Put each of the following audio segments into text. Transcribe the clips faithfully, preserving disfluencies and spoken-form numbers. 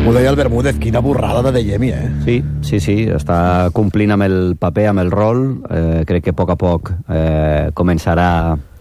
M'ho deia el Bermúdez, quina borrada de Adeyemi, eh? Sí, sí, sí, està complint amb el paper, amb el rol. Eh, crec que a poc a poc eh, començarà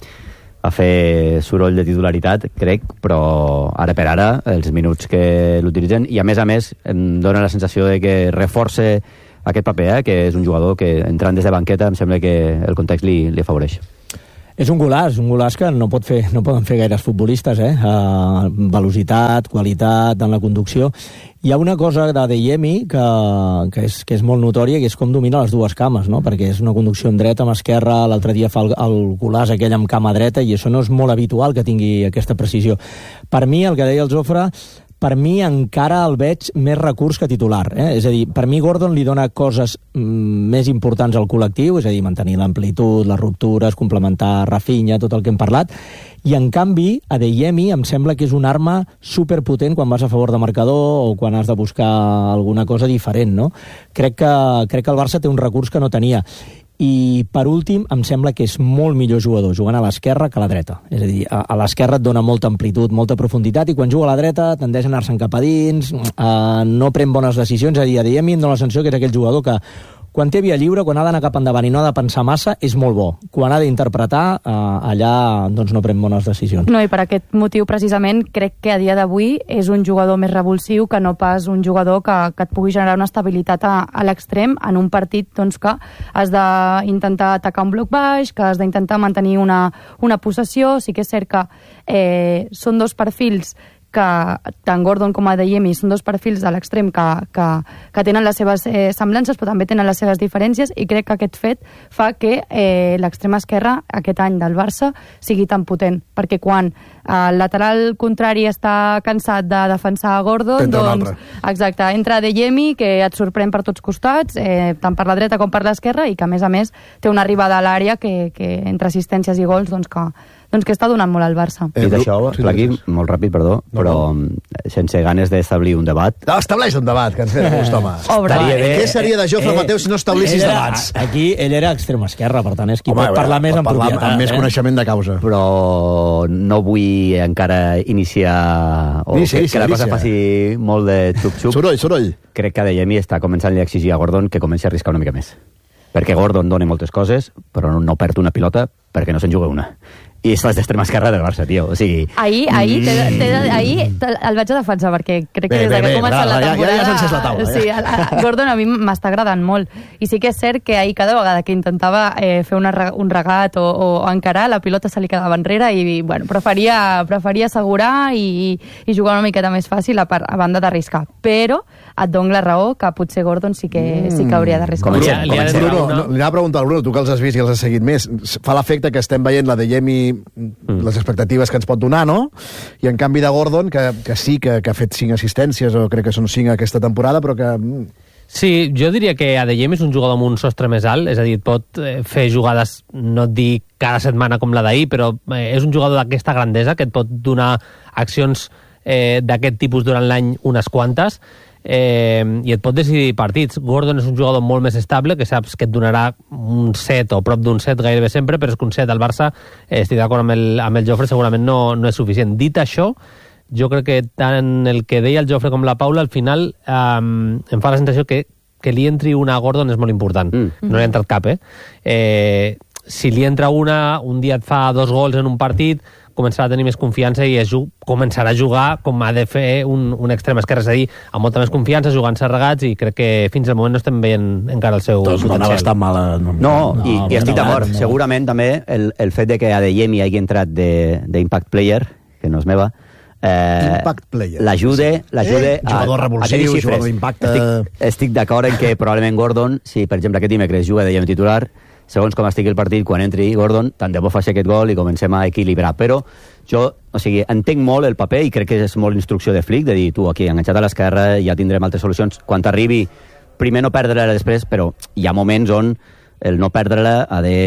a fer soroll de titularitat, crec, però ara per ara, els minuts que l'utilitzen, i a més a més em dóna la sensació de que reforça aquest paper, eh, que és un jugador que entrant des de banqueta em sembla que el context li, li afavoreix. És un golaç, un golaç que no, pot fer, no poden fer gaires futbolistes, eh? Uh, velocitat, qualitat en la conducció. Hi ha una cosa d'Adeyemi que, que, és, que és molt notòria, que és com domina les dues cames, no? Perquè és una conducció amb dreta, amb esquerra, l'altre dia fa el, el golaç aquell amb cama dreta, i això no és molt habitual que tingui aquesta precisió. Per mi, el que deia el Jofre, per mi encara el veig més recurs que titular. Eh? És a dir, per mi Gordon li dona coses mm, més importants al col·lectiu, és a dir, mantenir l'amplitud, les ruptures, complementar Rafinha, tot el que hem parlat, i en canvi Adeyemi em sembla que és una arma superpotent quan vas a favor de marcador o quan has de buscar alguna cosa diferent, no? Crec que, crec que el Barça té un recurs que no tenia. I, per últim, em sembla que és molt millor jugador jugant a l'esquerra que a la dreta. És a dir, a, a l'esquerra et dona molta amplitud, molta profunditat, i quan juga a la dreta tendeix a anar-se'n cap a dins, eh, no pren bones decisions. És a dir, Adeyemi em dona la sensació que és aquell jugador que quan té via lliure, quan ha d'anar cap endavant i no ha de pensar massa, és molt bo. Quan ha d'interpretar, eh, allà doncs, no pren bones decisions. No, i per aquest motiu, precisament, crec que a dia d'avui és un jugador més revulsiu que no pas un jugador que, que et pugui generar una estabilitat a, a l'extrem en un partit doncs, que has d'intentar atacar un bloc baix, que has d'intentar mantenir una, una possessió. Sí que és cert que eh, són dos perfils que tant Gordon com Adeyemi són dos perfils de l'extrem que, que, que tenen les seves eh, semblances, però també tenen les seves diferències, i crec que aquest fet fa que eh, l'extrem esquerra aquest any del Barça sigui tan potent, perquè quan eh, el lateral contrari està cansat de defensar Gordon, doncs, exacte, entra Adeyemi, que et sorprèn per tots costats, eh, tant per la dreta com per l'esquerra, i que a més a més té una arribada a l'àrea que, que entre assistències i gols doncs que doncs que està donant molt al Barça. Eh, Dit això, sí, Plaqui, molt ràpid, perdó, no, però no. sense ganes d'establir un debat. No, estableix un debat, que ens ve de gust, home. Obre. Bé. Què seria de Jofre eh, Mateu si no establissis era, debats? Aquí ell era extrem esquerra, per tant és qui home, pot parlar més en propietat. Amb més eh? coneixement de causa. Però no vull encara iniciar o inicia, que, inicia, que la cosa inicia. faci molt de xup-xup. Soroll, soroll. Crec que Adeyemi està començant a exigir a Gordon que comenci a arriscar una mica més. Perquè Gordon dona moltes coses, però no, no perd una pilota perquè no se'n juga una. I és l'extrema esquerra del Barça, tio. O sigui... Ahir, ahir, t'he de, t'he de, ahir el vaig a defensar, perquè crec que bé, des que bé, ha començat brava, la temporada... Ja, ja has encès la taula. Sí, a, a Gordon a mi m'està agradant molt. I sí que és cert que ahir cada vegada que intentava eh, fer una, un regat o, o encarar, la pilota se li quedava enrere i bueno, preferia, preferia assegurar i, i jugar una miqueta més fàcil a, part, a banda d'arriscar. Però et dono la raó que potser Gordon sí que, mm. sí que hauria d'arriscar. Bruno, li, li, Bruno, no, li anava a preguntar al Bruno, tu que els has vist i els has seguit més, fa l'efecte que estem veient la Adeyemi, mm. les expectatives que ens pot donar, no? I en canvi de Gordon, que, que sí que, que ha fet cinc assistències, o crec que són cinc aquesta temporada, però que... Sí, jo diria que Adeyemi és un jugador amb un sostre més alt, és a dir, pot fer jugades, no et dic cada setmana com la d'ahir, però és un jugador d'aquesta grandesa que et pot donar accions eh, d'aquest tipus durant l'any unes quantes, eh, i et pot decidir partits. Gordon és un jugador molt més estable, que saps que et donarà un set o prop d'un set gairebé sempre, però és que un set al Barça, eh, estic d'acord amb el, amb el Jofre, segurament no, no és suficient. Dit això, jo crec que tant el que deia el Jofre com la Paula, al final eh, em fa la sensació que, que li entri una a Gordon és molt important. Mm. No li ha entrat cap, eh? eh? Si li entra una, un dia et fa dos gols en un partit, començarà a tenir més confiança i es començarà a jugar com ha de fer un, un extrem esquerre, és a dir, amb molta més confiança, jugant-se regats, i crec que fins al moment no estem veient encara el seu doncs potencial. No anava estant mala. No, no, no i, no, i estic no, d'acord. no. Segurament també el, el fet de que Adeyemi hagi entrat d'impact player, que no és meva, eh, Impact player. L'ajude, l'ajude eh? Jugador revulsiu, jugador d'impacte... Estic, estic d'acord en que probablement Gordon, si per exemple aquest dimecres juga Adeyemi titular, segons com estigui el partit, quan entri Gordon, tant de bo faci aquest gol i comencem a equilibrar. Però jo, o sigui, entenc molt el paper i crec que és molt instrucció de Flick, de dir, tu, aquí, enganxat a l'esquerra, ja tindrem altres solucions. Quan t'arribi, primer no perdre-la després, però hi ha moments on el no perdre-la ha de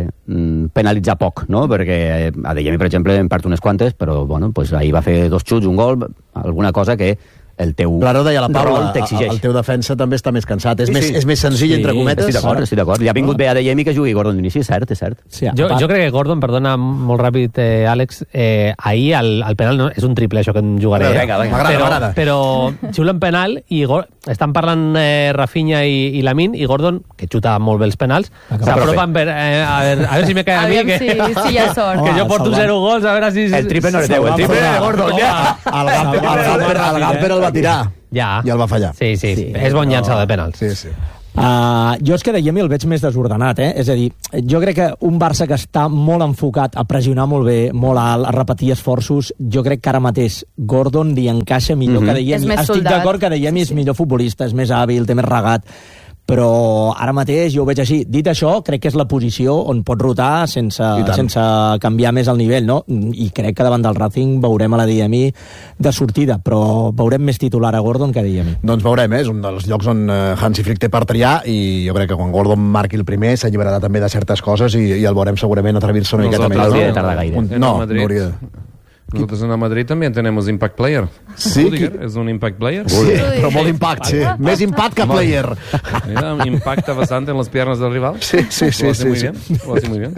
mm, penalitzar poc, no? Perquè Adeyemi, per exemple, en perd unes quantes, però, bueno, pues ahir va fer dos xuts, un gol, alguna cosa que el teu Claro, deia la Paula, rol t'exigeix. el teu defensa també està més cansat. És, Sí, més, sí. és més senzill, Sí, entre cometes. Estic d'acord, estic d'acord. Li ha vingut bé a Adeyemi que jugui Gordon d'inici, és cert, és cert. Sí, Jo, a part- jo crec que Gordon, perdona molt ràpid, eh, Àlex, eh, ahir el, el penal no, és un triple, això que em jugaré. Vinga, eh? vinga, vinga. M'agrada, però, m'agrada. però xiulen penal i Go- estan parlant eh, Rafinha i, i Lamin, i Gordon, que xuta molt bé els penals, s'apropen per, eh, a, veure, a veure si me cae a mi, Aviam que, si- si hi ha sort. que jo Home, porto salvant. zero gols, a veure si... El triple no és teu, el triple de Gordon, ja. El Gamper, el Gamper, el Gamper el va tirar. Ja. I el va fallar. Sí, sí, Sí, és bon llançador de penals. Sí, sí. Uh, jo és que Adeyemi el veig més desordenat, eh? És a dir, jo crec que un Barça que està molt enfocat a pressionar molt bé, molt alt, a repetir esforços, jo crec que ara mateix Gordon li encaixa millor mm -hmm. que Adeyemi. És més Estic soldat. d'acord que Adeyemi és millor futbolista, és més hàbil, té més regat, però ara mateix jo ho veig així. Dit això, crec que és la posició on pot rotar sense, tant. sense canviar més el nivell, no? I crec que davant del Racing veurem a l'Adeyemi de sortida, però veurem més titular a Gordon que a Adeyemi. Doncs veurem, eh? És un dels llocs on eh, Hansi Flick té per triar, i jo crec que quan Gordon marqui el primer s'alliberarà també de certes coses i, i el veurem segurament atrevir-se una miqueta Nosaltres més. no hauria de tardar gaire. Un- En No, Madrid. no hauria de... Nosotros en el Madrid también tenemos Impact Player. Sí, Rudiger qui- es un Impact Player. Sí, però molt impact, sí. Més impact que player. Mira, impacta bastante en las piernas del rival. Sí, sí, sí. Lo hace sí, muy sí. bien. Lo hace muy bien.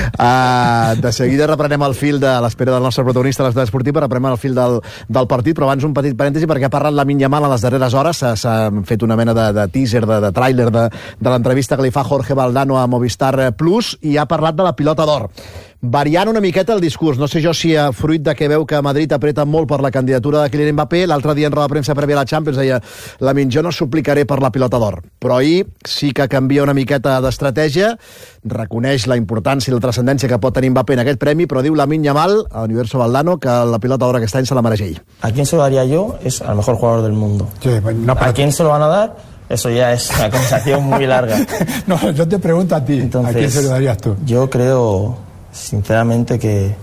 Uh, de seguida reprenem el fil de l'espera del nostre protagonista a l'Estat Esportiva, reprenem el fil del, del partit, però abans un petit parèntesi perquè ha parlat Lamine Yamal a les darreres hores, s'ha- s'ha fet una mena de, de teaser, de, de tràiler de, de l'entrevista que li fa Jorge Valdano a Movistar Plus, i ha parlat de la pilota d'or. Variant una miqueta el discurs, no sé jo si a fruit de que veu que Madrid apreta molt per la candidatura de Kylian Mbappé, l'altre dia en roda de premsa prèvia a la Champions deia: Lamine, jo no suplicaré per la pilota d'or, però ahir sí que canvia una miqueta d'estratègia, reconeix la importància i la transcendència que pot tenir Mbappé en aquest premi, però diu Lamine Yamal a Universo Valdano que la pilota d'or aquest any se la mereix ell. ¿A quién se lo daría yo? Es al mejor jugador del mundo. Sí, pues no, ¿A pero- quién se lo van a dar? Eso ya es una conversación muy larga. no, yo te pregunto a ti, Entonces, ¿a quién se lo darías tú? Yo creo, sinceramente, que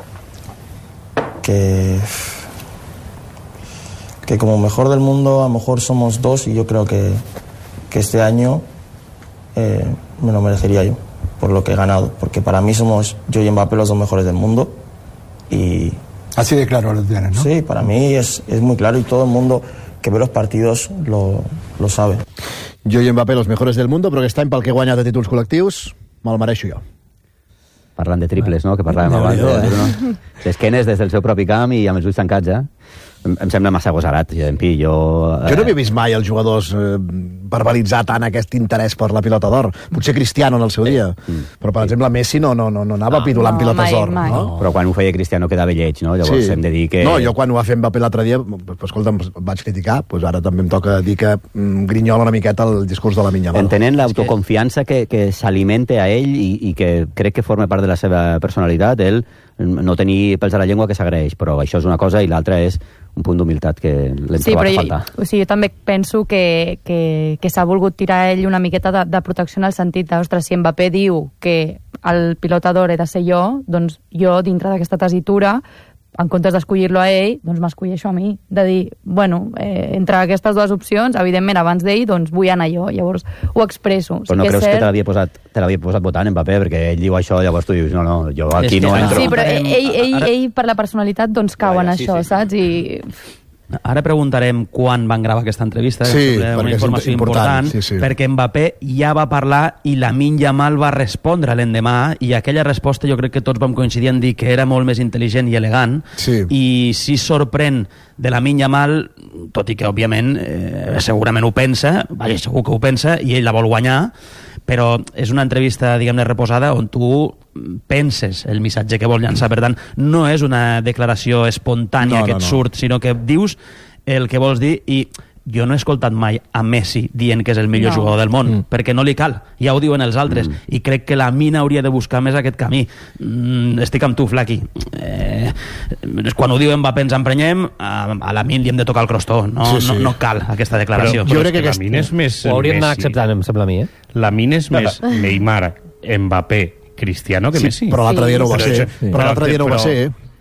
que que como mejor del mundo a lo mejor somos dos, y yo creo que, que este año eh, me lo merecería yo por lo que he ganado, porque para mí somos yo y Mbappé los dos mejores del mundo, y Así de claro lo tienes, ¿no? sí, para mí es, es muy claro, y todo el mundo que ve los partidos lo, lo sabe. Jo i Mbappé, los mejores del mundo, però aquest any pel que he guanyat de títols col·lectius me'l mereixo jo. Parlant de triples, no?, que parlàvem abans. Déu-n'hi-do, Eh? eh? Bruno? L'esquenes des del seu propi camp i amb els ulls tancats, eh? Em, em sembla massa agosarat, jo, en Pi, jo... Jo no havia vist mai els jugadors eh, verbalitzar tant aquest interès per la pilota d'or. Potser Cristiano en el seu dia, però per exemple Messi no, no, no, no anava No, pidolant no, pilotes mai, d'or. mai. No? Però quan ho feia Cristiano quedava lleig, no? Llavors hem de dir que... No, jo quan ho va fer Mbappé l'altre dia, pues, escolta'm, vaig criticar, pues ara també em toca dir que mm, grinyola una miqueta el discurs de la Minya. Entenent l'autoconfiança que, que s'alimenta a ell i, i que crec que forma part de la seva personalitat, ell no tenir pèls a la llengua que s'agraeix, però això és una cosa i l'altra és un punt d'humilitat que l'hem Sí, trobat però a jo, faltar. o sigui, jo també penso que, que, que s'ha volgut tirar ell una miqueta de, de protecció en el sentit de, ostres, si Mbappé diu que el pilota d'or he de ser jo, doncs jo, dintre d'aquesta tessitura, en comptes d'escollir-lo a ell, doncs m'escolleixo a mi. De dir, bueno, eh, entre aquestes dues opcions, evidentment, abans d'ell, doncs vull anar jo. Llavors, ho expresso. Però no que és creus que cert- te l'havia posat, te l'havia posat votant Mbappé, perquè ell diu això, llavors tu dius, no, no, jo aquí És no que- entro. Sí, però ell, ell, ell, Ara- ell per la personalitat, doncs cau en Ja, ja, sí, això, sí. saps? I... Ara preguntarem quan van gravar aquesta entrevista, Sí, que sembla perquè una és informació important, important, sí, sí. perquè Mbappé ja va parlar i Lamine Yamal va respondre l'endemà, i aquella resposta jo crec que tots vam coincidir en dir que era molt més intel·ligent i elegant, Sí. i si sorprèn de Lamine Yamal, tot i que òbviament eh, segurament ho pensa, vaja, segur que ho pensa, i ell la vol guanyar, però és una entrevista, diguem-ne, reposada, on tu penses el missatge que vol llançar. Per tant, no és una declaració espontània No, que no, et no. surt, sinó que dius el que vols dir, i jo no he escoltat mai a Messi dient que és el millor No. jugador del món, mm. perquè no li cal, ja ho diuen els altres, Mm. i crec que la mina hauria de buscar més aquest camí. Mm, estic amb tu, Flaqui. Eh, quan ho diu Mbappé ens emprenyem, a, a la min li hem de tocar el crostó, no, Sí, sí. no, no cal aquesta declaració. Jo Però crec és que que aquest- Lamine és més Ho hauríem d'anar Messi. acceptant, em sembla a mi, eh? Lamine és més Neymar, Mbappé, Cristiano que Sí, Messi. però l'altre dia no ho va Però ser. això- Però l'altre dia no ho va però- ser, eh?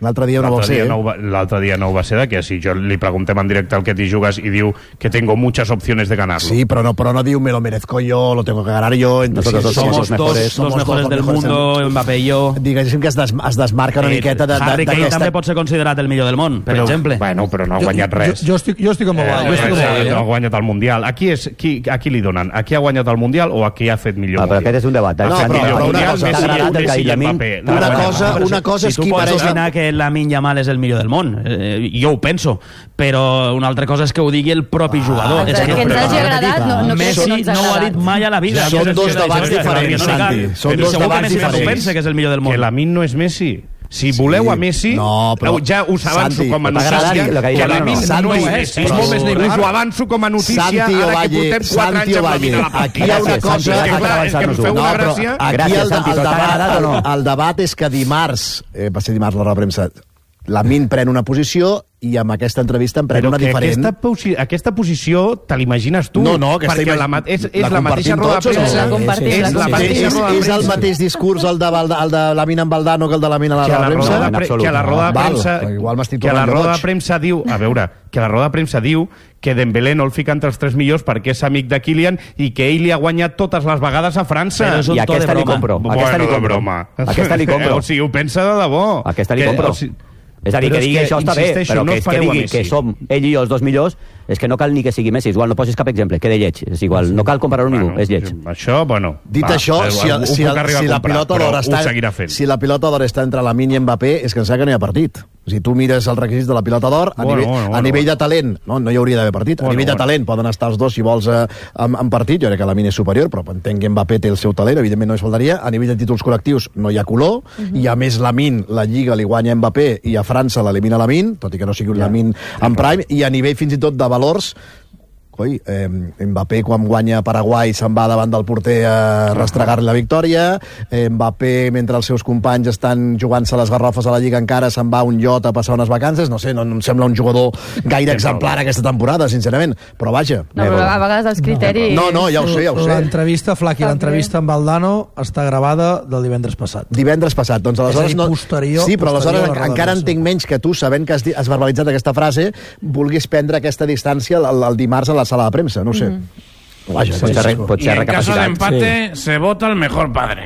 L'altre dia no L'altre vol ser, dia eh? no ho va- L'altre dia no ho va ser, de que si jo li preguntem en directe al que t'hi jugues i diu que tengo muchas opciones de ganarlo. Sí, però no, però no diu me lo merezco yo, lo tengo que ganar yo. Entonces, Nosotros Somos los dos mejores, los mejores del mundo, Mbappé i jo. Diguéssim que es, des, es desmarca una Eh, miqueta de, de, Harry Kane d'aquesta... també pot ser considerat el millor del món, per Però, exemple. Bueno, però no ha Jo- guanyat jo- res. Jo estic, jo estic amb el Eh, jo estic amb el eh, Bayern. no ha guanyat el Mundial. A qui, és, qui, a qui li donen? A qui ha guanyat el Mundial o a qui ha fet millor Ah, però Mundial? aquest és un debat. Eh? No, Ha fet però- millor però una Mundial, cosa, Messi, t'ha agradat el Messi i Lamine? Mbappé. Una L'ha guanyat. cosa- Però una si- cosa és si tu qui pots mereix- opinar que Lamine Yamal és el millor del món, eh, jo ho penso, però una altra cosa és que ho digui el propi jugador. Exacte, és que ens hagi agradat, no, no crec que Messi no ens no ho ha agradat. dit mai a la vida. Són Això dos és- debats això és- diferents, no li cal. Santi. Són Però dos segur que debats Messi no diferents. pensa que és el millor del Que món. Lamine no és Messi. Si Sí. voleu a Messi, No, però- ja us avanço Santi, com a però t'agrada notícia el que que diu Lamine Santi, no és però- Messi. és molt més Neymar. Us ho avanço com a notícia Santi ara que Ovalle, portem quatre Santi anys amb la Ovalle, mina a la aquí partida. hi ha una Gràcies, cosa... Santi, És que, gràcies clar, per és que em avançar-nos-ho. feu No, una però gràcia. aquí Gràcies, el, Santi, el, però t'ha debat, agradat o no? el, el debat és que dimarts, eh, va ser dimarts la roda de premsa, Lamine pren una posició i amb aquesta entrevista en pren Però una que diferent. aquesta, posi aquesta posició te l'imagines tu. No, no, aquesta perquè imag- la, ma- és, és la la, mateixa compartim roda de tots o no? premsa. La compartim, és la la compartim. mateixa és, roda de és el premsa. mateix discurs el de, Valda, el de Lamine amb Valdano que el de Lamine a la que a roda la de roda premsa? de, pre absolut. que a la roda de Val, premsa igual m'estic que a la tornant roda de boig. premsa diu, a veure, que la roda de premsa diu que Dembélé no el fica entre els tres millors perquè és amic de Kylian i que ell li ha guanyat totes les vegades a França. Però és un I to de aquesta li broma. compro. Bueno, Aquesta li de compro. broma. Aquesta li compro. O sigui, ho pensa de debò. Aquesta li Que- compro. o sigui, És a dir, però que és digui que, això està bé, insisteixo, però no que, us que fareu a digui Messi. que som ell i jo els dos millors, és que no cal ni que sigui Messi. És igual, no posis cap exemple, queda lleig. És igual, no cal comparar-ho amb ningú, és lleig. Això, bueno... Dit va, això, eh, si, ho el, puc si, el, arribar si a la comprar, pilota però d'or ho està, seguirà fent. si la pilota d'or està entre Lamine i Mbappé, és que em sembla que no hi ha partit. Si tu mires els requisits de la pilota d'or, a, Bueno, nivell, bueno, bueno, a nivell bueno. de talent, no, no hi hauria d'haver partit. Bueno, a nivell de bueno. talent poden estar els dos, si vols, eh, en, en partit. Jo crec que Lamine és superior, però entenc que Mbappé té el seu talent, evidentment no es faltaria. A nivell de títols col·lectius no hi ha color, uh-huh. I a més Lamine, la Lliga li guanya a Mbappé i a França l'elimina Lamine, tot i que no sigui un ja. Lamine en prime, i a nivell fins i tot de valors, coi, eh, Mbappé quan guanya a Paraguai se'n va davant del porter a restregar-li la victòria, eh, Mbappé mentre els seus companys estan jugant-se les garrofes a la Lliga encara se'n va a un iot a passar unes vacances, no sé, no, no em sembla un jugador gaire exemplar aquesta temporada, sincerament, però vaja. No, però a vegades els criteris... No, no, ja ho sé, ja ho sé. L'entrevista, Flaqui, l'entrevista amb Valdano està gravada del divendres passat. Divendres passat, doncs aleshores... És a dir, no... posterior- sí, però posterior aleshores a la roda de encara premsa. entenc menys que tu, sabent que has, di- has verbalitzat aquesta frase, vulguis prendre aquesta distància el, el dimarts a la sala de premsa, no ho sé. Mm. Vaja, Pot ser, pot Y ser en caso de recapacitat. empate, se vota el mejor padre.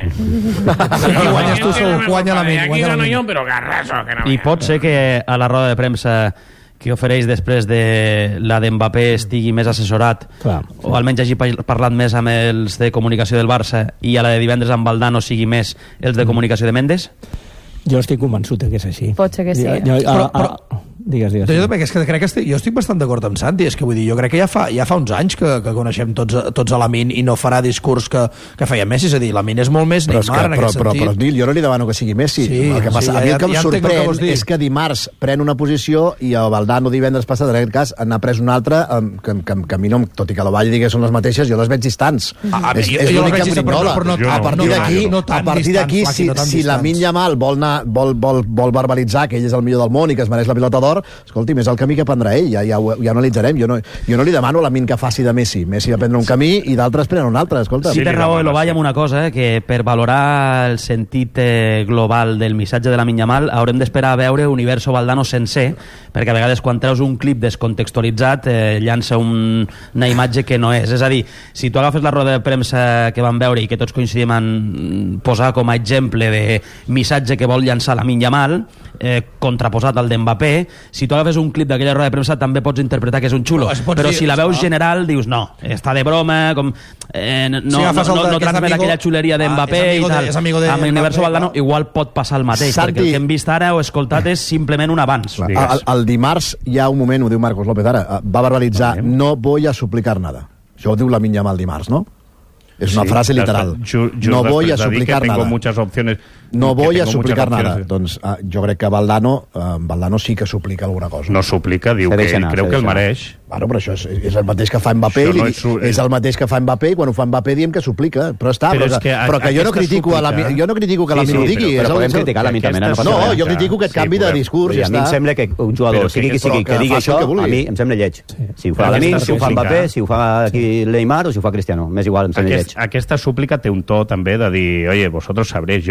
Aquí guanyes tu, segur, guanya la Y ment. aquí guanya la gano ment. yo, pero garraso, que no I me- pot ser que a la roda de premsa que ofereix després de la d'Mbappé estigui més assessorat, Clar. o almenys hagi pa- parlat més amb els de comunicació del Barça, i a la de divendres amb Valdano sigui més els de comunicació de Mendes? Jo estic convençut que és així. Pot ser que sí. Jo, jo, Però- a, a, digues, digues. Jo també, que és que crec que estic, jo estic bastant d'acord amb Santi, és que vull dir, jo crec que ja fa, ja fa uns anys que, que coneixem tots, tots a Lamine i no farà discurs que, que feia Messi, és a dir, Lamine és molt més Però, és Neymar que, en però, aquest però, sentit. però, Nil, jo no li demano que sigui Messi. Sí, el que passa, sí, a mi ja- el que em ja entenc el que sorprèn vols dir. és que dimarts pren una posició i a Valdano divendres passat, en aquest cas, n'ha pres una altra em, que, que, que a mi no, tot i que l'Ovalle digui que són les mateixes, jo les veig distants. Ah, és jo- és jo l'únic les que veig em distants, grinyola. però no- A no- partir no- d'aquí, no tan a partir distants, d'aquí, Flaqui, si, no tan si distants. Lamine Yamal vol, anar, vol, vol, vol verbalitzar que ell és el millor del món i que es mereix la pilota d'or, escolti'm, és el camí que prendrà ell, ja, ja, ho, ja ho analitzarem. Jo no, jo no li demano a Lamine que faci de Messi. Messi va prendre un camí i d'altres prenen un altre, escolta. Sí, Sí, té li raó demanes, Elovall sí. amb una cosa, eh, que per valorar el sentit eh, global del missatge de la Minyamal haurem d'esperar a veure Universo Valdano sencer, perquè a vegades quan treus un clip descontextualitzat eh, llança un, una imatge que no és. És a dir, si tu agafes la roda de premsa que vam veure i que tots coincidim en posar com a exemple de missatge que vol llançar la Minyamal, eh, contraposat al d'Mbappé, si tu agafes un clip d'aquella roda de premsa també pots interpretar que és un xulo, No, es pot però dir, si la veus no. general dius no, està de broma, com, eh, no, Si no, agafes el no, de no que és transmet amigo- aquella xuleria Ah, d'Mbappé és amigo i de- tal. és amigo de Amb Universo Mbappé, Valdano clar. igual pot passar el mateix, Santi- perquè el que hem vist ara o escoltat és simplement un avanç. Clar, Digues. el, el dimarts hi ha un moment, ho diu Marcos López ara, va verbalitzar, no voy a suplicar nada. Això ho diu la Minyamal dimarts, no? És una Sí, frase després- literal. ju- just No voy a després de dir que suplicar tengo nada. muchas opciones, No que voy a tengo suplicar muchas nada. opciones. Doncs ah, jo crec que Valdano, eh, Valdano sí que suplica alguna cosa. No suplica, diu Se que deixa ell anar, creu se que el deixa anar. mereix. Bueno, però això és, és el mateix que fa Mbappé, Això i no li- és su- és el mateix que fa Mbappé, i quan ho fa Mbappé diem que suplica, però està, Però però, és que, que a- però que jo no aquesta critico a la, súplica- jo no critico que Sí, la sí, mi ho però- digui, però és el- podem és el- criticar la mi també, no aquesta passa No, res. jo critico aquest Sí, canvi de podem. discurs, I ja a mi em està. sembla que un Però jugador, que- sigui qui però sigui, que que digui faci el això, que vulgui. a mi em sembla lleig. Si ho fa Però Lamine, aquesta si ho fa súplica- Mbappé, si ho fa aquí Neymar o si ho fa Cristiano. M'és igual, em sembla lleig. Aquest, aquesta súplica té un to també de dir, oye, vosotros sabréis, yo no suplico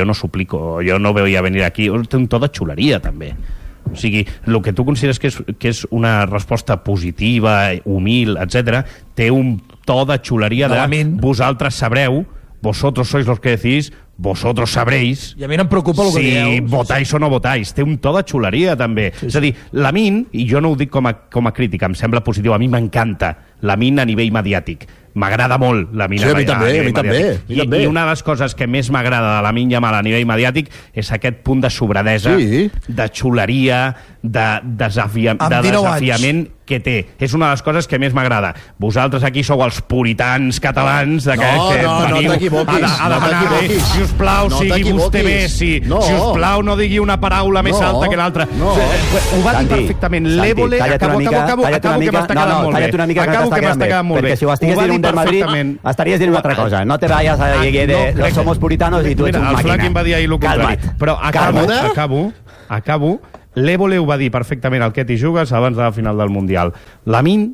Nico, jo no veia venir aquí, té un to de xuleria també. O sigui, el que tu consideres que és, que és una resposta positiva, humil, etcètera, té un to de xuleria de, de vosaltres sabreu, vosotros sois los que decís, vosotros sabréis I a mi no em preocupa el que si dieu. votáis o no votáis. Té un to de xuleria, també. Sí, sí. És a dir, Lamine, i jo no ho dic com a, com a crítica, em sembla positiu, a mi m'encanta Lamine a nivell mediàtic. M'agrada molt Lamine sí, a mi a, també, a nivell a mi també, mediàtic. mi I, també. I una de les coses que més m'agrada de Lamine Yamal a nivell mediàtic és aquest punt de sobradesa, sí. de xuleria, de, desafia, de desafiament que té. És una de les coses que més m'agrada. Vosaltres aquí sou els puritans catalans de que, no, que no, veniu no t'equivoquis, a, a no demanar, t'equivoquis. si us plau, No sigui vostè t'equivoquis. Messi, No. si us plau, no digui una paraula més No. alta que l'altra. No. Ho va dir Santi, perfectament. Santi, L'Évole, calla't acabo, una mica, acabo, acabo, calla't acabo una que mica. m'està No, quedant no, molt bé. calla't una mica, que Acabo t'està que quedant m'està bé. quedant molt bé. Perquè si ho estigués Ho va dient dir un del Madrid, perfectament. estaries dient una altra cosa. No te vayas a lleguer de No, los crec- somos puritanos i tu ets Mira, un el màquina. Flac em va dir ahir el contrari. Calma't. Però acabo, Calma't. acabo, acabo. L'Évole ho va dir perfectament al Què t'hi jugues abans de la final del Mundial. Lamine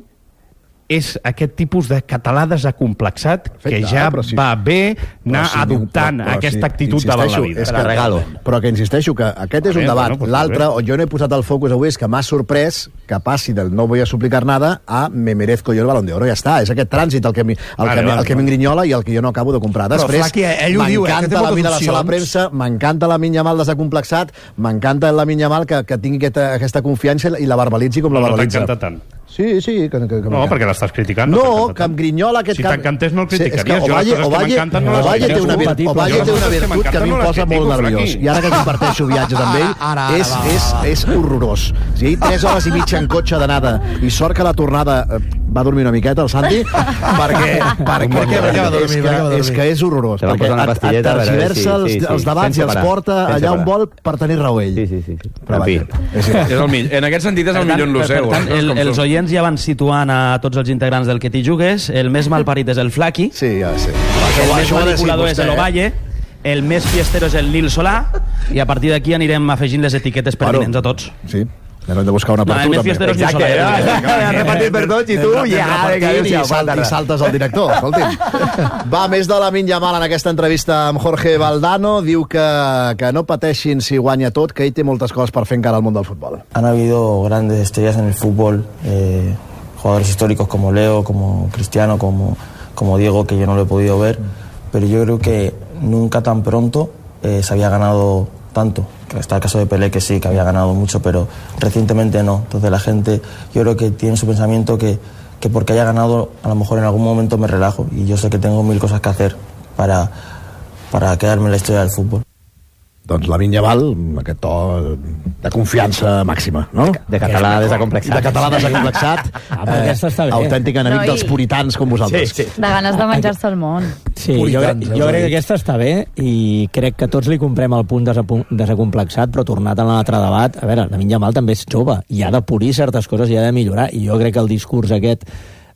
és aquest tipus de català desacomplexat que Perfecte, ja però sí. va bé anar Però sí, adoptant però- però aquesta sí, actitud davant la insisteixo, vida. és Te la regalo. Però que insisteixo que aquest és un Bé, debat. bueno, pues L'altre, molt on jo no he posat el focus avui, és que m'ha sorprès que passi del no voy a suplicar nada a me merezco yo el Balón de Oro. Ja està, és aquest trànsit el que mi- el Vale, que mi- vale, el que vale. m'engrinyola i el que jo no acabo de comprar. Però, Després, Flaqui, ell ho diu, eh, que té m'encanta la moltes mina a la sala de opcions. premsa, m'encanta la Minya Mal desacomplexat, m'encanta la Minya Mal que, que tingui aquesta, aquesta confiança i la verbalitzi com la No, no verbalitza. t'encanta tant. Sí, sí. Que, que, que No, m'encanta. perquè l'estàs criticant. No, t'encanta que em tant. grinyola aquest... Si cap- t'encantés no el Sí, és que criticaries. Jo les Ovalle, coses que Ovalle, m'encanten no les Ovalle té una, vir- critico. Ovalle té una Jo les coses que virtut que a mi m'encanten em no les posa molt critico, nerviós. Flaqui. I ara que comparteixo viatges amb ell, Ara, ara, és, va, va, és, va. és horrorós. O sigui, tres hores i mitja en cotxe d'anada i sort que la tornada eh, va dormir una miqueta, el Santi, perquè, perquè, Per què? Per què va dormir? és, Per què va que, dormir? és que és horrorós. Te van Perquè posar una et, et pastilleta, a veure, tergiversa sí, els, sí, sí. els debats i Sense els parar, porta sense allà on parar. vol per tenir raó ell. Sí, sí, sí. sí. Però En fi. vaja, és igual. És el, mi- en aquest sentit és el Per millor tant, en Luceu. per tant, eh? el, Com els són. oients ja van situant a tots els integrants del Que t'hi jugues. El més malparit és el Flaqui, Sí, ja sé. el més ho ha de decir manipulador és vostè, el eh? Ovalle, el més fiestero és el Nil Solà, i a partir d'aquí anirem afegint les etiquetes pertinents a tots. Sí, ara hem de buscar una per No, tu, el més també. fiestero és Nil Exacte, Solà. ja, ja, repartit per tots i tu ja, vinga, I, adéu-siau, sal, bona i tarda. saltes al director, escolti'm. Va, més de la Minya Mal en aquesta entrevista amb Jorge Valdano. Diu que, que no pateixin si guanya tot, que ell té moltes coses per fer encara al món del futbol. Han habido grandes estrellas en el fútbol, eh, jugadores históricos como Leo, como Cristiano, como, como Diego, que yo no lo he podido ver, pero yo creo que nunca tan pronto eh, se había ganado tanto. Que está el caso de Pelé, que sí, que había ganado mucho, pero recientemente no. Entonces la gente, yo creo que tiene su pensamiento que, que porque haya ganado, a lo mejor en algún momento me relajo, y yo sé que tengo mil cosas que hacer para, para quedarme en la historia del fútbol. Doncs la Minya Mal, aquest to de confiança màxima, no? De català desacomplexat. De català desacomplexat. Ah, però aquesta està bé. Autèntic enemic No, i- dels puritans com vosaltres. Sí, sí. De ganes de menjar-se el món. Sí, jo, Puritans, jo ja ho crec he que dit. aquesta està bé i crec que tots li comprem el punt desapu- desacomplexat, però tornat a l'altre debat, a veure, la Minya Mal també és jove i ha de polir certes coses i ha de millorar, i jo crec que el discurs aquest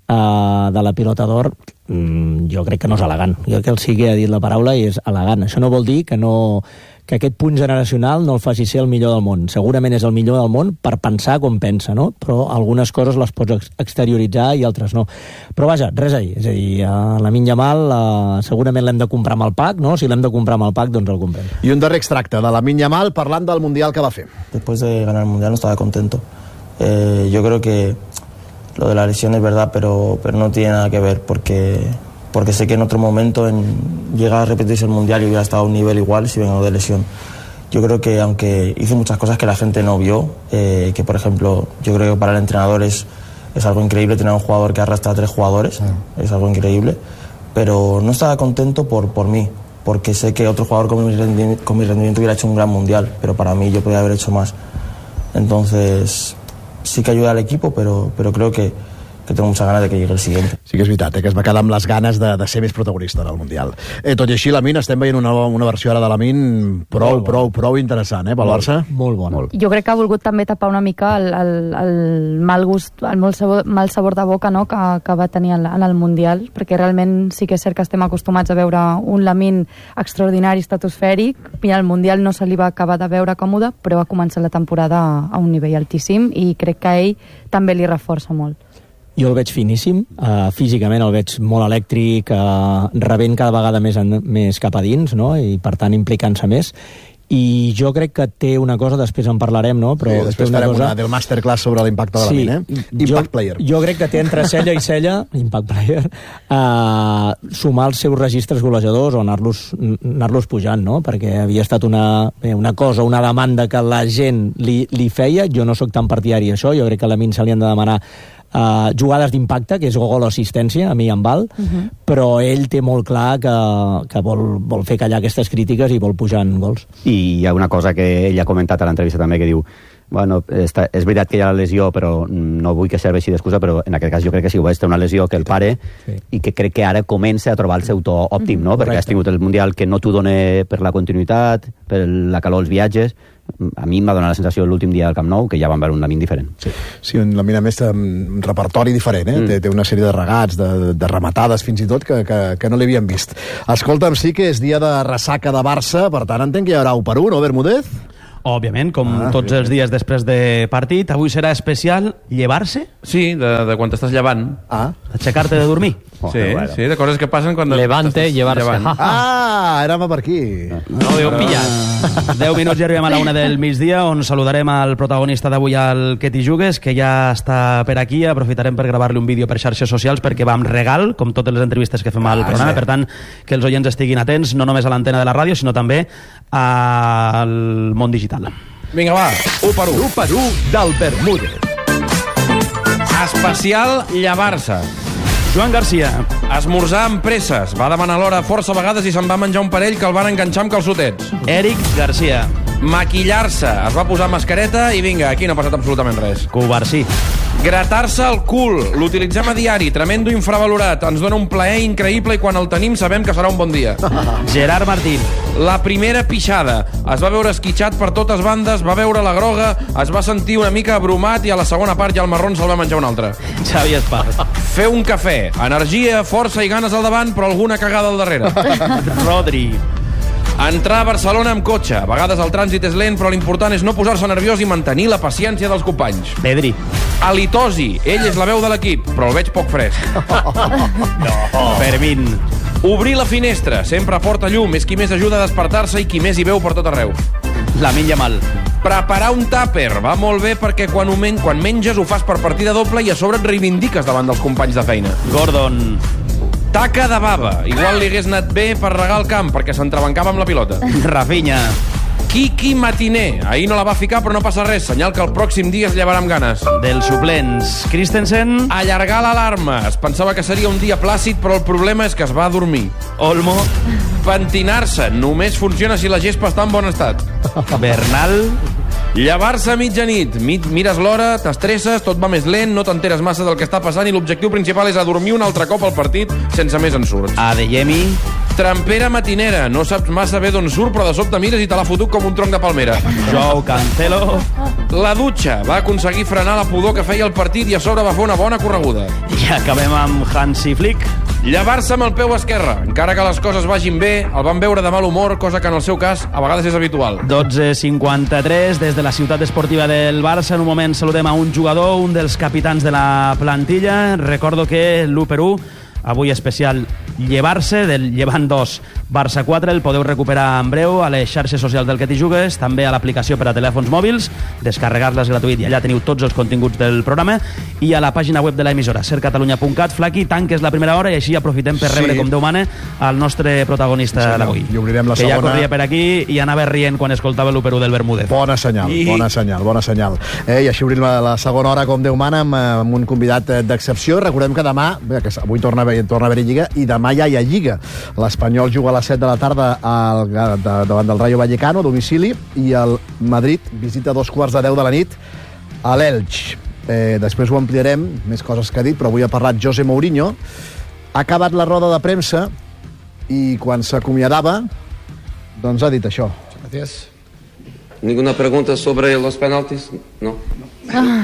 uh, de la pilota d'or mm, jo crec que no és elegant. Jo crec que el sí que ha dit la paraula i és elegant. Això no vol dir que no que aquest punt generacional no el faci ser el millor del món. Segurament és el millor del món per pensar com pensa, no? Però algunes coses les pots ex- exterioritzar i altres no. Però vaja, res a dir. És a dir, a la Minya Mal uh, segurament l'hem de comprar amb el pack, no? Si l'hem de comprar amb el pack, doncs el comprem. I un darrer extracte de la Minya Mal parlant del Mundial que va fer. Después de ganar el Mundial no estaba contento. Eh, yo creo que lo de la lesión es verdad, pero, pero no tiene nada que ver, porque, porque sé que en otro momento en, llega a repetirse el Mundial y hubiera estado a un nivel igual si vengo de lesión. Yo creo que aunque hice muchas cosas que la gente no vio, eh, que por ejemplo yo creo que para el entrenador es, es algo increíble tener un jugador que arrastra a tres jugadores, es algo increíble, pero no estaba contento por, por mí, porque sé que otro jugador con mi, rendimiento, con mi rendimiento hubiera hecho un gran Mundial, pero para mí yo podía haber hecho más. Entonces sí que ayuda al equipo, pero, pero creo que, que tengo muchas ganas de que llegue el siguiente. Sí que és veritat, eh, que es va quedar amb les ganes de, de ser més protagonista en el Mundial. Eh, tot i així, la Min, estem veient una, una versió ara de la Min prou, prou, prou interessant, eh, pel Barça. Molt bona. Molt. Jo crec que ha volgut també tapar una mica el, el, el mal gust, el mal sabor, mal sabor de boca, no?, que, que va tenir en, en el Mundial, perquè realment sí que és cert que estem acostumats a veure un Lamine extraordinari, estratosfèric, i al Mundial no se li va acabar de veure còmode, però va començar la temporada a un nivell altíssim i crec que a ell també li reforça molt. Jo el veig finíssim, uh, físicament el veig molt elèctric, uh, rebent cada vegada més, en, més cap a dins, no? I per tant implicant-se més, i jo crec que té una cosa, després en parlarem, no? Però sí, després té una farem cosa... una del masterclass sobre l'impacte de la sí, mina, eh? Impact jo, Player. Jo crec que té entre cella i cella, Impact Player, uh, sumar els seus registres golejadors o anar-los anar-los pujant, no? Perquè havia estat una, bé, una cosa, una demanda que la gent li, li feia. Jo no sóc tan partidari d'això, jo crec que a la Min se li han de demanar Uh, jugades d'impacte, que és gol o assistència, a mi em val, uh-huh. però ell té molt clar que, que vol, vol fer callar aquestes crítiques i vol pujar en gols. I hi ha una cosa que ell ha comentat a l'entrevista també, que diu, bueno, està, és veritat que hi ha la lesió, però no vull que serveixi d'excusa, però en aquest cas jo crec que sí, ho és, té una lesió que el pare, sí. i que crec que ara comença a trobar el seu to òptim, no? Perquè has tingut el Mundial que no t'ho dona per la continuïtat, per la calor als viatges. A mi em va donar la sensació l'últim dia del Camp Nou que ja van veure un Lamine diferent. Sí, sí, un Lamine més un repertori diferent, eh? Mm. Té, té una sèrie de regats, de, de rematades fins i tot que, que, que no l'havíem vist. Escolta'm, sí que és dia de ressaca de Barça, per tant entenc que hi haurà u per u, no, Bermúdez? Òbviament, com ah, tots els dies després de partit. Avui serà especial llevar-se? Sí, de, de quan t'estàs llevant. Ah. Aixecar-te de dormir. Oh, sí, bueno. sí, de coses que passen quan... Levante, llevar-se. Ah, érem per aquí. No, Déu pillat. deu minuts i arribem a la una del migdia, on saludarem al protagonista d'avui, al Que t'hi jugues, que ja està per aquí. Aprofitarem per gravar-li un vídeo per xarxes socials, perquè va amb regal, com totes les entrevistes que fem al ah, programa. Sí. Per tant, que els oients estiguin atents, no només a l'antena de la ràdio, sinó també al món digital. Vinga, va, u per u. u per u del Bermúdez. Especial llevar-se. Joan Garcia. Esmorzar amb presses. Va demanar l'hora força vegades i se'n va menjar un parell que el van enganxar amb calçotets. Eric Garcia. Maquillar-se. Es va posar mascareta i vinga, aquí no ha passat absolutament res. Covarsí. Gratar-se el cul. L'utilitzem a diari. Tremendo infravalorat. Ens dona un plaer increïble i quan el tenim sabem que serà un bon dia. Gerard Martín. La primera pixada. Es va veure esquitxat per totes bandes, va veure la groga, es va sentir una mica abrumat i a la segona part ja el marrón se'l va menjar un altre. Xavi Esparra. Fer un cafè. Energia, força i ganes al davant, però alguna cagada al darrere. Rodri. Entrar a Barcelona amb cotxe. A vegades el trànsit és lent, però l'important és no posar-se nerviós i mantenir la paciència dels companys. Pedri. Halitosi. Ell és la veu de l'equip, però el veig poc fresc. No. Fermín. Obrir la finestra. Sempre porta llum. És qui més ajuda a despertar-se i qui més hi veu per tot arreu. Lamine Yamal. Preparar un tàper. Va molt bé perquè quan, men quan menges ho fas per partida doble i a sobre et reivindiques davant dels companys de feina. Gordon. Taca de bava. Igual li hagués anat bé per regar el camp perquè s'entrebancava amb la pilota. Rafinha. Kiki Matiner. Ahir no la va ficar però no passa res. Senyal que el pròxim dia es llevarà amb ganes. Dels suplents. Christensen. Allargar l'alarma. Es pensava que seria un dia plàcid però el problema és que es va dormir. Olmo. Pentinar-se. Només funciona si la gespa està en bon estat. Bernal. Llevar-se a mitjanit. Mires l'hora, t'estresses, tot va més lent, no t'enteres massa del que està passant i l'objectiu principal és adormir un altre cop al partit sense més ensurts. Adeyemi. Trampera matinera. No saps massa bé d'on surt, però de sobte mires i te l'ha fotut com un tronc de palmera. Joao Cancelo. La dutxa. Va aconseguir frenar la pudor que feia el partit i a sobre va fer una bona correguda. I acabem amb Hansi Flick. Llevar-se amb el peu esquerre. Encara que les coses vagin bé, el van veure de mal humor, cosa que en el seu cas a vegades és habitual. dotze cinquanta-tres, des de la ciutat esportiva del Barça. En un moment saludem a un jugador, un dels capitans de la plantilla. Recordo que l'u per u, avui especial llevar-se, del Llevant dos Barça quatre, el podeu recuperar en breu a les xarxes socials del Que t'hi jugues, també a l'aplicació per a telèfons mòbils, descarregar-la és gratuït i allà teniu tots els continguts del programa, i a la pàgina web de l'emissora, ser catalunya punt cat. Flaqui, tanques la primera hora i així aprofitem per rebre, sí, com Déu mana, el nostre protagonista, sí, d'avui. I obrirem la que segona. Ja corria per aquí i anava rient quan escoltava l'u per u del Bermúdez. Bona senyal, I... bona senyal, bona senyal. Eh, I així obrim la, la segona hora, com Déu mana, amb, amb un convidat d'excepció. Recordem que demà, bé, que avui torna a haver, torna a haver Lliga, i demà ja hi ha Lliga. L'Espanyol juga a les set de la tarda al, de, davant del Rayo Vallecano, a domicili, i el Madrid visita a dos quarts de deu de la nit a l'Elx. Eh, després ho ampliarem, més coses que ha dit, però avui ha parlat José Mourinho. Ha acabat la roda de premsa i quan s'acomiadava, doncs ha dit això. Gracias. ¿Ninguna pregunta sobre los penaltis? No. Ah.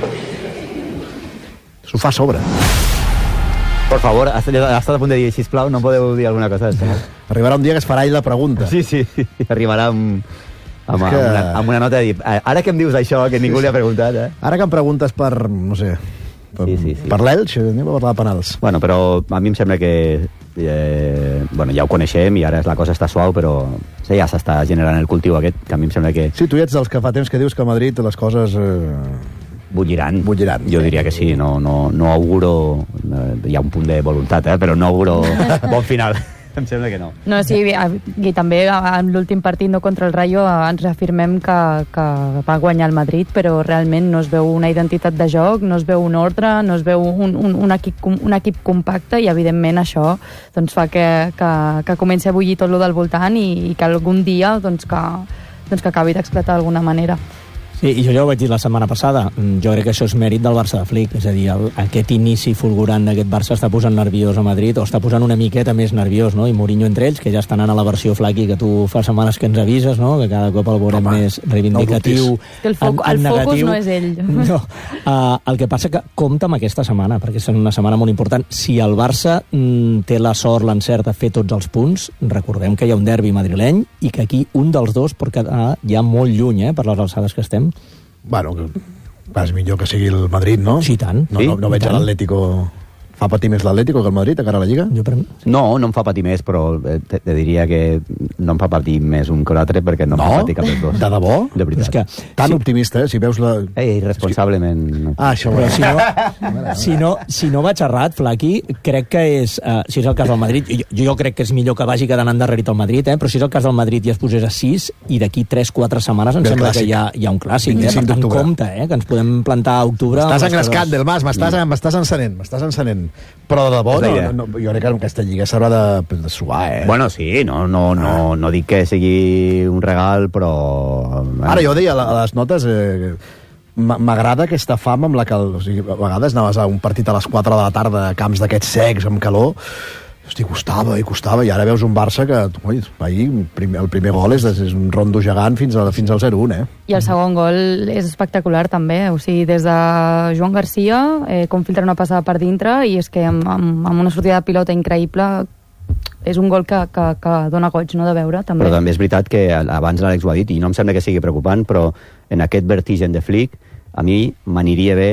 S'ho fa a sobre. Por favor, ha estat a punt de dir, sisplau, no podeu dir alguna cosa? Arribarà un dia que es farà ell la pregunta. Sí, sí, arribarà amb, amb, que... amb, una, amb una nota de dir, ara que em dius això, que ningú sí, sí. li ha preguntat, eh? Ara que em preguntes per, no sé, per, sí, sí, sí. per l'Elx, anem a parlar de penals. Bueno, però a mi em sembla que eh, bueno, ja ho coneixem i ara la cosa està suau, però sí, ja s'està generant el cultiu aquest, que a mi em sembla que... Sí, tu ets dels que fa temps que dius que a Madrid les coses... Eh... Bulliran. Bulliran. Jo diria que sí, no, no, no auguro... Hi ha un punt de voluntat, eh? Però no auguro bon final. Em sembla que no. No, sí, i també en l'últim partit no contra el Rayo ens reafirmem que, que va guanyar el Madrid, però realment no es veu una identitat de joc, no es veu un ordre, no es veu un, un, un, equip, un equip compacte, i evidentment això doncs, fa que, que, que comenci a bullir tot lo del voltant i, i que algun dia doncs, que, doncs, que acabi d'explotar d'alguna manera. Sí, i jo ja ho vaig dir la setmana passada. Jo crec que això és mèrit del Barça de Flick. És a dir, el, aquest inici fulgurant d'aquest Barça està posant nerviós a Madrid, o està posant una miqueta més nerviós, no? I Mourinho entre ells, que ja està anant a la versió Flaky que tu fa setmanes que ens avises, no? Que cada cop el veurem Home, més reivindicatiu. No el, foc, en, en el focus no és ell. No. Uh, el que passa que compta amb aquesta setmana, perquè és una setmana molt important. Si el Barça mm, té la sort, l'encert de fer tots els punts, recordem que hi ha un derbi madrileny i que aquí un dels dos pot quedar ja molt lluny, eh, per les alçades que estem. Bueno, és millor que sigui el Madrid, no? Sí, tant. No, no, no veig a l'Atlético... Fa patir més l'Atlético que el Madrid a cara a la Lliga? Jo per... No, no em fa patir més, però te, te diria que no em fa patir més un que l'altre perquè no, no? em fa patir cap dels dos. De debò? De veritat. És que, tan sí. optimista, eh? Si veus la... Ei, irresponsablement. No. Ah, això però si no, si no, si no vaig errat, Flaky, crec que és... Uh, si és el cas del Madrid, jo, jo crec que és millor que vagi quedant endarrerit el Madrid, eh? Però si és el cas del Madrid i es posés a sis, i d'aquí tres quatre setmanes em el sembla clàssic. que hi ha, hi ha un clàssic, eh? Per tant, compte, eh? Que ens podem plantar a octubre... Estàs engrescat, Del Mas, m'estàs mm. encenent, m'estàs encenent. Però de debò, no, no, no, jo crec que aquesta lliga s'haurà de, de suar, eh? Bueno, sí, no, no, no, no dic que sigui un regal, però... Ara, jo deia a les notes... Eh, m'agrada aquesta fama amb la que... O sigui, a vegades anaves a un partit a les quatre de la tarda a camps d'aquests secs, amb calor... Hosti, costava i costava, i ara veus un Barça que, oi, ahir, el primer gol és, és un rondo gegant fins, a, fins al zero un, eh? I el segon gol és espectacular, també. O sigui, des de Joan Garcia, eh, com filtra una passada per dintre, i és que amb, amb, amb una sortida de pilota increïble és un gol que, que, que dona goig, no?, de veure, també. Però també és veritat que abans l'Àlex ho ha dit, i no em sembla que sigui preocupant, però en aquest vertigen de Flick, a mi m'aniria bé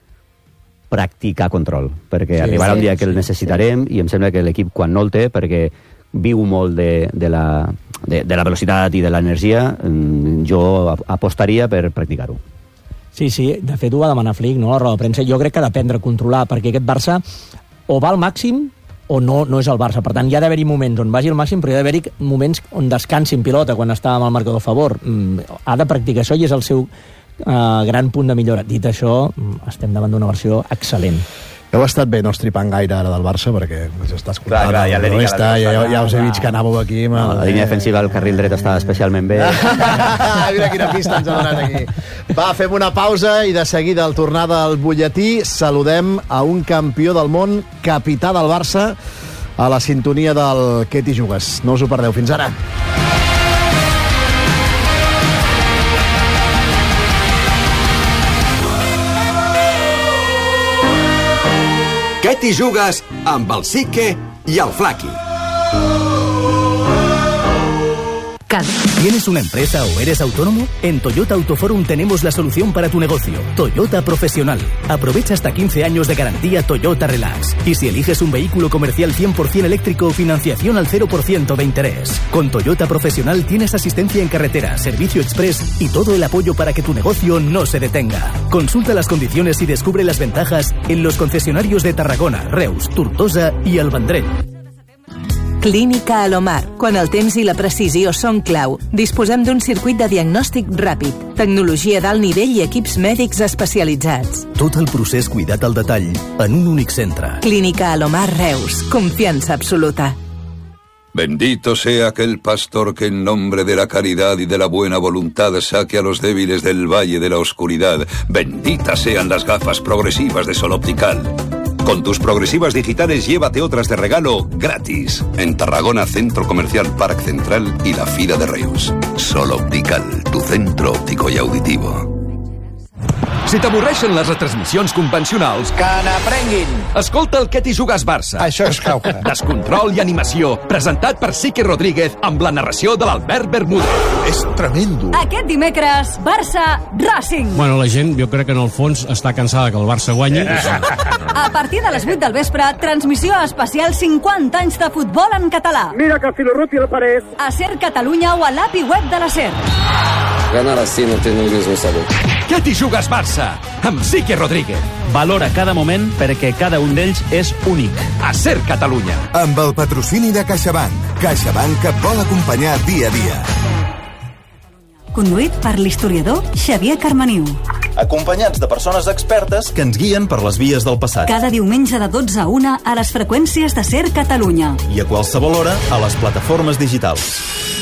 practicar control, perquè sí, arribarà sí, un dia que el necessitarem sí. I em sembla que l'equip quan no el té, perquè viu molt de, de, la, de, de la velocitat i de l'energia, jo apostaria per practicar-ho. Sí, sí, de fet ho va demanar Flick, no?, a la roda de premsa. Jo crec que ha d'aprendre a controlar, perquè aquest Barça o va al màxim o no, no és el Barça. Per tant, hi ha d'haver-hi moments on vagi al màxim, però hi ha d'haver-hi moments on descansi en pilota quan està amb el marcador a favor. Ha de practicar això i és el seu Uh, gran punt de millora. Dit això, estem davant d'una versió excel·lent. Heu estat bé no estripant gaire ara del Barça, perquè s'està escoltant clar, clar, ja, la resta, ja, ja, ja us he vist que anàveu aquí. No, la línia defensiva del carril dret està especialment bé. Mira quina pista ens ha donat aquí. Va, fem una pausa i de seguida al tornada al butlletí saludem a un campió del món, capità del Barça, a la sintonia del Què t'hi jugues. No us ho perdeu. Fins ara. Què t'hi jugues amb el Sique i el Flaky? ¿Tienes una empresa o eres autónomo? En Toyota Autoforum tenemos la solución para tu negocio. Toyota Profesional. Aprovecha hasta quince años de garantía Toyota Relax. Y si eliges un vehículo comercial cien por ciento eléctrico, financiación al cero por ciento de interés. Con Toyota Profesional tienes asistencia en carretera, servicio express y todo el apoyo para que tu negocio no se detenga. Consulta las condiciones y descubre las ventajas en los concesionarios de Tarragona, Reus, Tortosa i el Vendrell. Clínica Alomar. Quan el temps i la precisió són clau, disposem d'un circuit de diagnòstic ràpid, tecnologia d'alt nivell i equips mèdics especialitzats. Tot el procés cuidat al detall en un únic centre. Clínica Alomar Reus. Confianza absoluta. Bendito sea aquel pastor que en nombre de la caridad y de la buena voluntad saque a los débiles del valle de la oscuridad. Benditas sean las gafas progresivas de Sol Optical. Con tus progresivas digitales llévate otras de regalo gratis. En Tarragona, Centro Comercial Parc Central y la Fira de Reus. Sol Optical, tu centro óptico y auditivo. Si t'avorreixen les retransmissions convencionals... Que n'aprenguin! Escolta el Què t'hi jugues Barça. Això és cauca. Descontrol i animació, presentat per Sique Rodríguez amb la narració de l'Albert Bermúdez. És tremendo. Aquest dimecres, Barça Racing. Bueno, la gent, jo crec que en el fons està cansada que el Barça guanyi. A partir de les vuit del vespre, transmissió especial cinquanta anys de futbol en català. Mira que Filorruti el parés. A SER Catalunya o a l'A P I web de la SER. Ganar así no tiene el mismo sabor. Què t'hi jugues Barça? Amb Sique Rodríguez. Valora cada moment perquè cada un d'ells és únic. A SER Catalunya. Amb el patrocini de CaixaBank. CaixaBank que et vol acompanyar dia a dia. Conduït per l'historiador Xavier Carmaniu. Acompanyats de persones expertes que ens guien per les vies del passat. Cada diumenge de dotze a una a les freqüències de SER Catalunya. I a qualsevol hora a les plataformes digitals.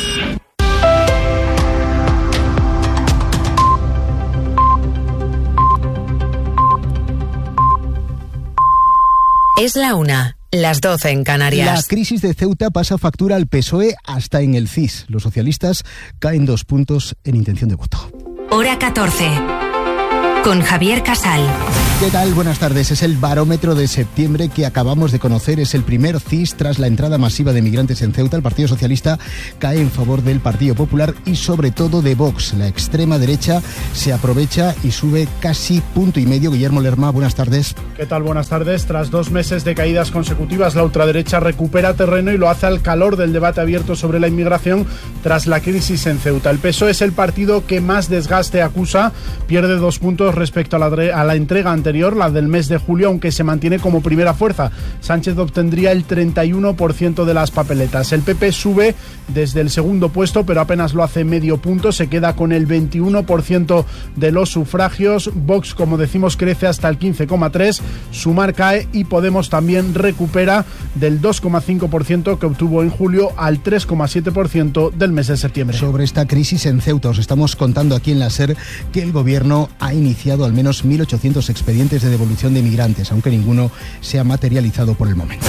Es la una, las doce en Canarias. La crisis de Ceuta pasa factura al P S O E hasta en el C I S. Los socialistas caen dos puntos en intención de voto. Hora catorce. Con Javier Casal. ¿Qué tal? Buenas tardes. Es el barómetro de septiembre que acabamos de conocer. Es el primer C I S tras la entrada masiva de migrantes en Ceuta. El Partido Socialista cae en favor del Partido Popular y sobre todo de Vox. La extrema derecha se aprovecha y sube casi punto y medio. Guillermo Lerma, buenas tardes. ¿Qué tal? Buenas tardes. Tras dos meses de caídas consecutivas, la ultraderecha recupera terreno y lo hace al calor del debate abierto sobre la inmigración tras la crisis en Ceuta. El P S O E es el partido que más desgaste acusa. Pierde dos puntos respecto a la, a la entrega anterior, la del mes de julio, aunque se mantiene como primera fuerza. Sánchez obtendría el treinta y uno por ciento de las papeletas. El P P sube desde el segundo puesto, pero apenas lo hace medio punto. Se queda con el veintiuno por ciento de los sufragios. Vox, como decimos, crece hasta el quince coma tres por ciento. Sumar cae y Podemos también recupera del dos coma cinco por ciento que obtuvo en julio al tres coma siete por ciento del mes de septiembre. Sobre esta crisis en Ceuta os estamos contando aquí en la SER que el gobierno ha iniciado al menos mil ochocientos expedientes de devolución de migrantes, aunque ninguno se ha materializado por el momento.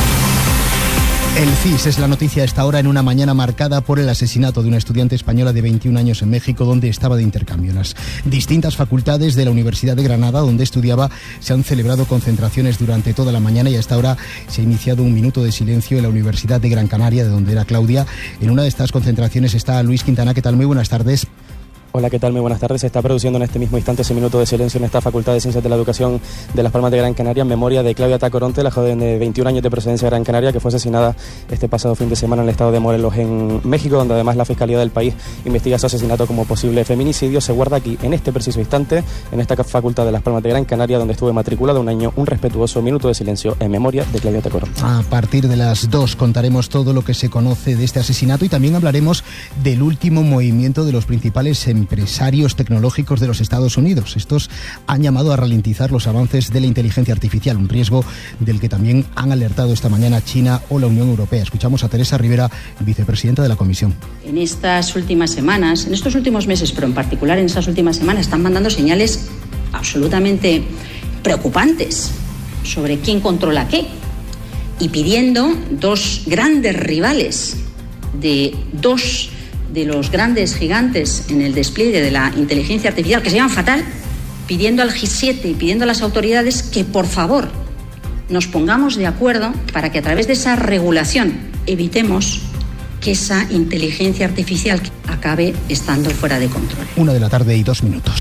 El C I S es la noticia a esta hora en una mañana marcada por el asesinato de una estudiante española de veintiún años en México, donde estaba de intercambio. En las distintas facultades de la Universidad de Granada, donde estudiaba, se han celebrado concentraciones durante toda la mañana y a esta hora se ha iniciado un minuto de silencio en la Universidad de Gran Canaria, de donde era Claudia. En una de estas concentraciones está Luis Quintana. ¿Qué tal? Muy buenas tardes. Hola, ¿qué tal? Muy buenas tardes. Se está produciendo en este mismo instante ese minuto de silencio en esta Facultad de Ciencias de la Educación de Las Palmas de Gran Canaria en memoria de Claudia Tacoronte, la joven de veintiún años de procedencia de Gran Canaria que fue asesinada este pasado fin de semana en el estado de Morelos, en México, donde además la Fiscalía del país investiga su asesinato como posible feminicidio. Se guarda aquí, en este preciso instante, en esta Facultad de Las Palmas de Gran Canaria, donde estuve matriculado un año, un respetuoso minuto de silencio en memoria de Claudia Tacoronte. A partir de las dos contaremos todo lo que se conoce de este asesinato y también hablaremos del último movimiento de los principales empresarios tecnológicos de los Estados Unidos. Estos han llamado a ralentizar los avances de la inteligencia artificial, un riesgo del que también han alertado esta mañana China o la Unión Europea. Escuchamos a Teresa Rivera, vicepresidenta de la Comisión. En estas últimas semanas, en estos últimos meses, pero en particular en estas últimas semanas, están mandando señales absolutamente preocupantes sobre quién controla qué y pidiendo dos grandes rivales de dos de los grandes gigantes en el despliegue de la inteligencia artificial, que se llaman fatal, pidiendo al G siete y pidiendo a las autoridades que, por favor, nos pongamos de acuerdo para que a través de esa regulación evitemos que esa inteligencia artificial acabe estando fuera de control. Una de la tarde y dos minutos.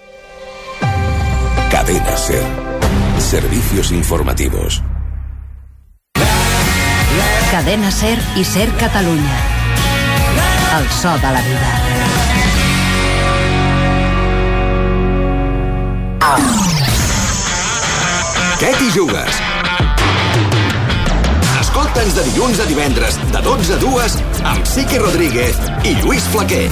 Cadena SER. Servicios informativos. Cadena SER i SER Catalunya. El so de la vida. Què t'hi jugues? Escolta'ns de dilluns a divendres, de dotze a dues, amb Sique Rodríguez i Lluís Flaquer.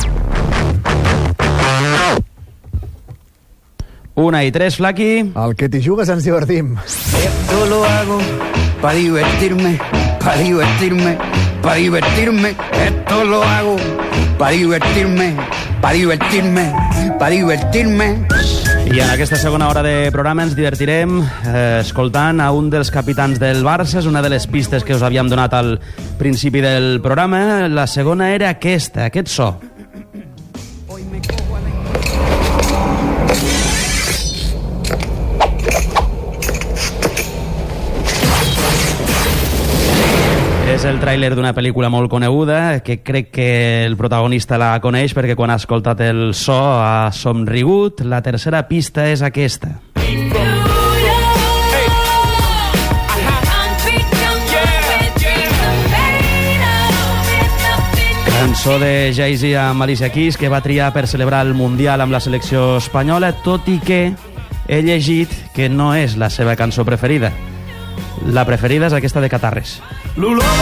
Una i tres, Flaqui. El que t'hi jugues ens divertim. Esto lo hago para divertirme, para divertirme, para divertirme. Esto lo hago para divertirme, para divertirme, para divertirme. I en aquesta segona hora de programa ens divertirem eh, escoltant a un dels capitans del Barça. És una de les pistes que us havíem donat al principi del programa. La segona era aquesta, aquest so. És el tràiler d'una pel·lícula molt coneguda, que crec que el protagonista la coneix perquè quan ha escoltat el so ha somrigut. La tercera pista és aquesta. Cançó de Jay-Z amb Alicia Keys que va triar per celebrar el Mundial amb la selecció espanyola, tot i que he llegit que no és la seva cançó preferida. La preferida és aquesta de Catarres. L'olor